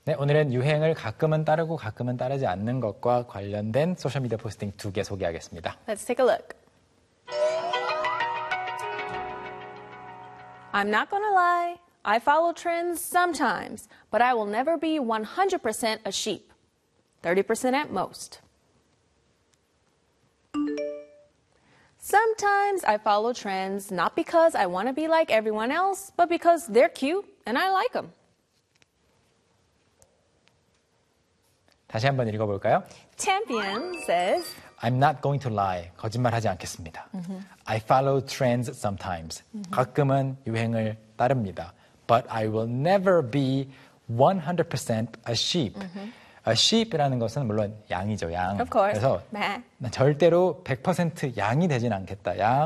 네, 오늘은 유행을 가끔은 따르고 가끔은 따르지 않는 것과 관련된 소셜미디어 포스팅 2개 소개하겠습니다. Let's take a look. I'm not gonna lie. I follow trends sometimes, but I will never be 100% a sheep. 30% at most. Sometimes I follow trends not because I want to be like everyone else, but because they're cute and I like them. 다시 한번 읽어볼까요? Champion says, I'm not going to lie. 거짓말하지 않겠습니다. I follow trends sometimes. 가끔은 유행을 따릅니다. But I will never be 100% a sheep. A sheep이라는 것은 물론 양이죠, 양. Of course. 그래서 난 절대로 100% 양이 되진 않겠다. 양